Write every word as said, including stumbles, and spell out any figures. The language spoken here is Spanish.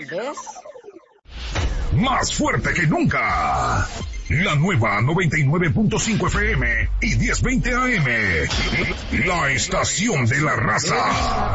¿Ves? Más fuerte que nunca. La nueva noventa y nueve punto cinco F M y diez veinte A M. La estación de la raza.